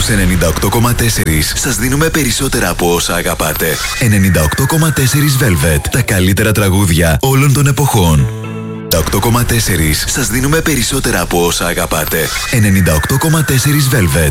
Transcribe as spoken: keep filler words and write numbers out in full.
Στους ενενήντα οκτώ κόμμα τέσσερα σας δίνουμε περισσότερα από όσα αγαπάτε. ενενήντα οκτώ κόμμα τέσσερα Velvet. Τα καλύτερα τραγούδια όλων των εποχών. ενενήντα οκτώ κόμμα τέσσερα σας δίνουμε περισσότερα από όσα αγαπάτε. ενενήντα οκτώ κόμμα τέσσερα Velvet.